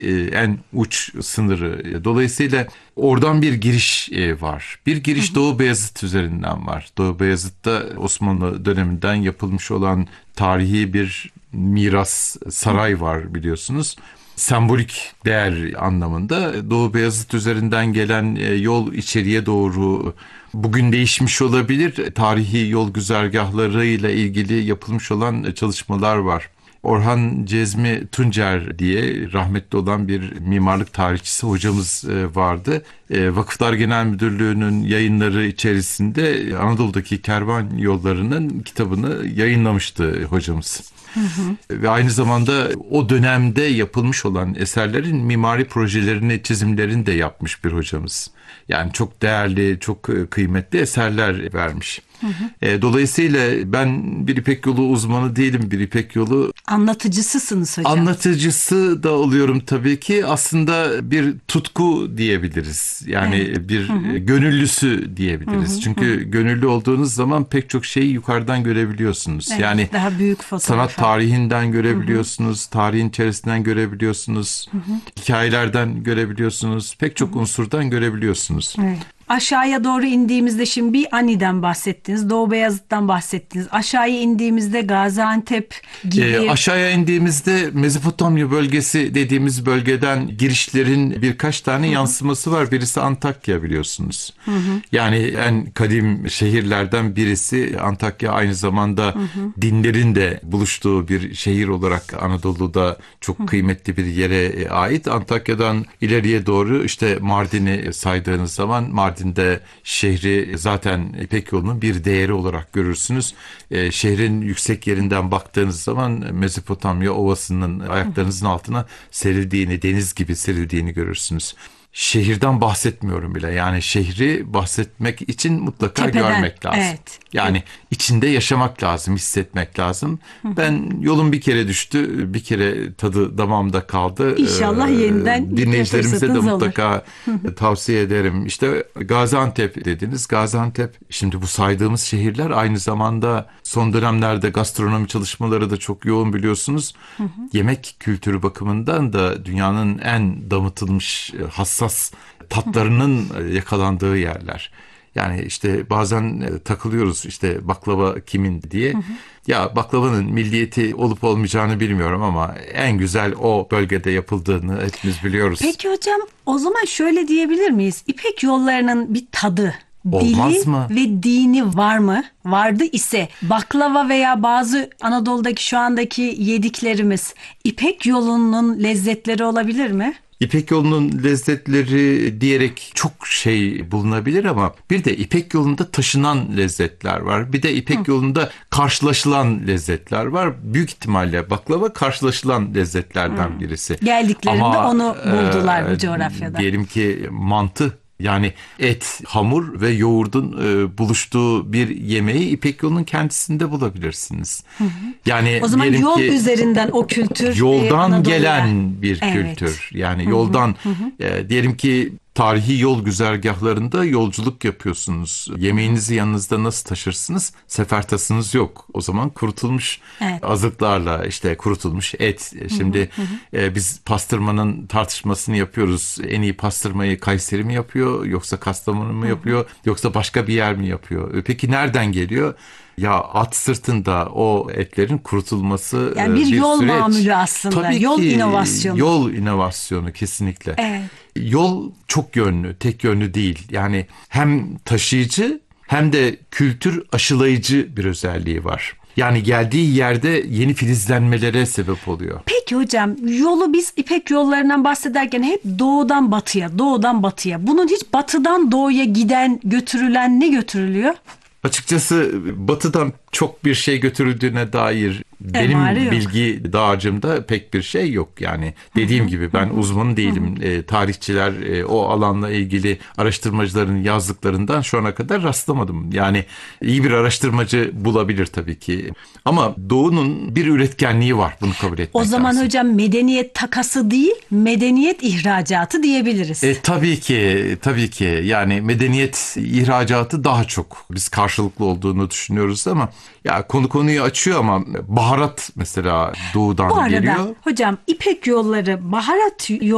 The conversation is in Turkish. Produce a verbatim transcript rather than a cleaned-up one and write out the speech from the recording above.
e, en uç sınırı. Dolayısıyla oradan bir giriş e, var. Bir giriş hı hı. Doğu Beyazıt üzerinden var. Doğu Beyazıt'ta Osmanlı döneminden yapılmış olan tarihi bir miras saray var biliyorsunuz. Sembolik değer anlamında Doğu Beyazıt üzerinden gelen yol içeriye doğru bugün değişmiş olabilir. Tarihi yol güzergahlarıyla ilgili yapılmış olan çalışmalar var. Orhan Cezmi Tuncer diye rahmetli olan bir mimarlık tarihçisi hocamız vardı. Vakıflar Genel Müdürlüğü'nün yayınları içerisinde Anadolu'daki kervan yollarının kitabını yayınlamıştı hocamız. Hı hı. Ve aynı zamanda o dönemde yapılmış olan eserlerin mimari projelerini, çizimlerini de yapmış bir hocamız. Yani çok değerli, çok kıymetli eserler vermiş. Hı hı. Dolayısıyla ben bir İpek Yolu uzmanı değilim. Bir İpek Yolu anlatıcısısınız hocam. Anlatıcısı da oluyorum tabii ki. Aslında bir tutku diyebiliriz. Yani evet. bir hı hı. gönüllüsü diyebiliriz. Hı hı. Çünkü hı hı. gönüllü olduğunuz zaman pek çok şeyi yukarıdan görebiliyorsunuz. Evet, yani daha büyük fotoğraf. Sanat tarihinden görebiliyorsunuz, hı hı. tarihin içerisinden görebiliyorsunuz, hı hı. hikayelerden görebiliyorsunuz, pek çok hı hı. unsurdan görebiliyorsunuz. Evet. Aşağıya doğru indiğimizde şimdi bir Ani'den bahsettiniz. Doğu Beyazıt'tan bahsettiniz. Aşağıya indiğimizde Gaziantep gibi. E, aşağıya indiğimizde Mezopotamya bölgesi dediğimiz bölgeden girişlerin birkaç tane hı hı. yansıması var. Birisi Antakya biliyorsunuz. Hı hı. Yani en kadim şehirlerden birisi Antakya, aynı zamanda hı hı. dinlerin de buluştuğu bir şehir olarak Anadolu'da çok hı hı. kıymetli bir yere ait. Antakya'dan ileriye doğru işte Mardin'i saydığınız zaman Mardin de şehri zaten İpek Yolu'nun bir değeri olarak görürsünüz. Ee, şehrin yüksek yerinden baktığınız zaman Mezopotamya Ovası'nın ayaklarınızın altına serildiğini, deniz gibi serildiğini görürsünüz. Şehirden bahsetmiyorum bile. Yani şehri bahsetmek için mutlaka Tepeden, görmek lazım. Evet. Yani evet. içinde yaşamak lazım, hissetmek lazım. Hı hı. Ben yolum bir kere düştü, bir kere tadı damağımda kaldı. İnşallah ee, yeniden dinleyicilerimize de mutlaka tavsiye ederim. İşte Gaziantep dediniz. Gaziantep, şimdi bu saydığımız şehirler aynı zamanda son dönemlerde gastronomi çalışmaları da çok yoğun biliyorsunuz. Hı hı. Yemek kültürü bakımından da dünyanın en damıtılmış hassas tatlarının yakalandığı yerler. Yani işte bazen takılıyoruz işte baklava kimin diye. Hı hı. Ya baklavanın milliyeti olup olmayacağını bilmiyorum ama en güzel o bölgede yapıldığını hepimiz biliyoruz. Peki hocam, o zaman şöyle diyebilir miyiz? İpek yollarının bir tadı, olmaz dili mı? ve dini var mı? Vardı ise baklava veya bazı Anadolu'daki şu andaki yediklerimiz İpek yolunun lezzetleri olabilir mi? İpek yolunun lezzetleri diyerek çok şey bulunabilir ama bir de İpek yolunda taşınan lezzetler var. Bir de İpek Hı. yolunda karşılaşılan lezzetler var. Büyük ihtimalle baklava karşılaşılan lezzetlerden Hı. birisi. Geldiklerinde ama, onu buldular e, bu coğrafyada. Diyelim ki mantı. Yani et, hamur ve yoğurdun e, buluştuğu bir yemeği İpek yolunun kendisinde bulabilirsiniz. Hı hı. Yani o zaman yol ki, üzerinden o kültür yoldan e, gelen bir evet. kültür. Yani hı hı. yoldan hı hı. E, diyelim ki tarihi yol güzergahlarında yolculuk yapıyorsunuz. Yemeğinizi yanınızda nasıl taşırsınız? Sefertasınız yok. O zaman kurutulmuş evet. azıklarla, işte kurutulmuş et. Şimdi hı hı. E, biz pastırmanın tartışmasını yapıyoruz. En iyi pastırmayı Kayseri mi yapıyor? Yoksa Kastamonu mu yapıyor? Hı hı. Yoksa başka bir yer mi yapıyor? Peki nereden geliyor? Ya at sırtında o etlerin kurutulması yani bir, bir yol süreç. Mamülü aslında. Tabii yol ki, inovasyonu. Yol inovasyonu kesinlikle. Evet. Yol çok yönlü, tek yönlü değil. Yani hem taşıyıcı hem de kültür aşılayıcı bir özelliği var. Yani geldiği yerde yeni filizlenmelere sebep oluyor. Peki hocam, yolu biz İpek yollarından bahsederken hep doğudan batıya, doğudan batıya. Bunun hiç batıdan doğuya giden, götürülen ne götürülüyor? Açıkçası batıdan çok bir şey götürüldüğüne dair benim Emare bilgi yok. dağarcığımda pek bir şey yok. Yani dediğim Hı-hı. gibi ben Hı-hı. uzman değilim. Hı-hı. E, tarihçiler e, o alanla ilgili araştırmacıların yazdıklarından şu ana kadar rastlamadım. Yani iyi bir araştırmacı bulabilir tabii ki. Ama doğunun bir üretkenliği var, bunu kabul etmek lazım. O zaman lazım. hocam medeniyet takası değil, medeniyet ihracatı diyebiliriz. E, tabii ki, tabii ki. Yani medeniyet ihracatı daha çok biz karşılıklı olduğunu düşünüyoruz ama ya konu konuyu açıyor ama baharat mesela doğudan Bu arada, geliyor. hocam İpek yolları baharat yol